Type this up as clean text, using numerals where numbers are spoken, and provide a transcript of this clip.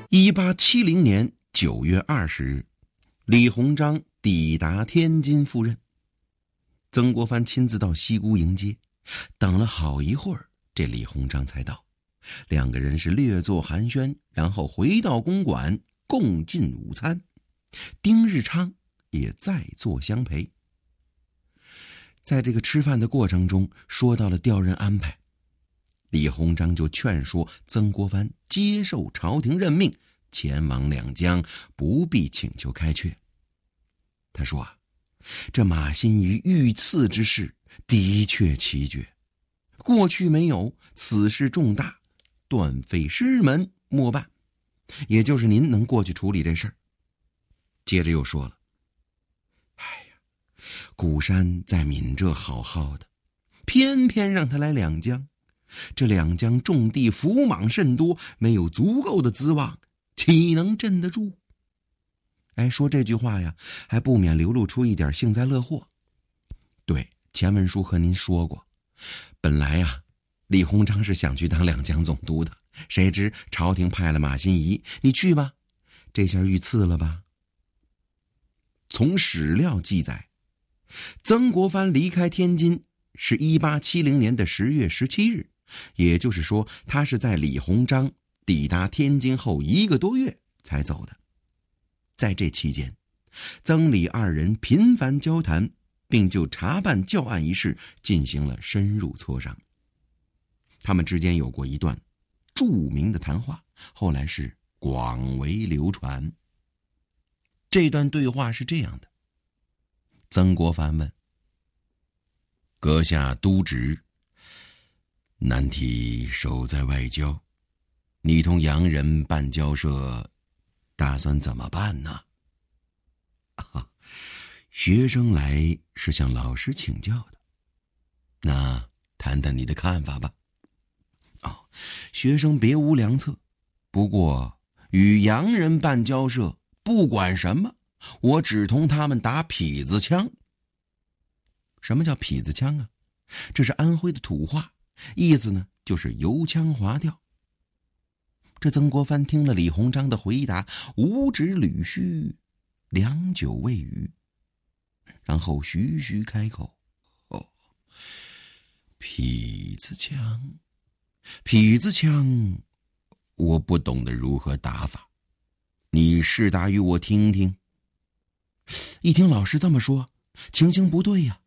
1870年9月20日，李鸿章抵达天津赴任。曾国藩亲自到西沽迎接，等了好一会儿，这李鸿章才到。两个人是略作寒暄，然后回到公馆共进午餐。丁日昌也在座相陪。在这个吃饭的过程中，说到了调任安排，李鸿章就劝说曾国藩接受朝廷任命，前往两江，不必请求开阙。他说这马新贻遇刺之事的确奇绝，过去没有，此事重大，断非师门莫办，也就是您能过去处理这事儿。接着又说了，谷山在闽浙好好的，偏偏让他来两江，这两江种地浮莽甚多，没有足够的资望，岂能镇得住？说这句话呀，还不免流露出一点幸灾乐祸。对，前文书和您说过，本来李鸿章是想去当两江总督的，谁知朝廷派了马新贻，你去吧，这下遇刺了吧？从史料记载，曾国藩离开天津是1870年的10月17日，也就是说，他是在李鸿章抵达天津后1个多月才走的。在这期间，曾李二人频繁交谈，并就查办教案一事进行了深入磋商。他们之间有过一段著名的谈话，后来是广为流传。这段对话是这样的：曾国藩问：阁下督职，难题守在外交，你同洋人办交涉，打算怎么办呢？学生来是向老师请教的，那谈谈你的看法吧。学生别无良策，不过与洋人办交涉，不管什么，我只同他们打痞子枪。什么叫痞子枪啊？这是安徽的土话，意思呢就是油腔滑调。这曾国藩听了李鸿章的回答，五指捋须，良久未语，然后徐徐开口：痞子枪，痞子枪，我不懂得如何打法，你示答与我听听。一听老师这么说，情形不对呀，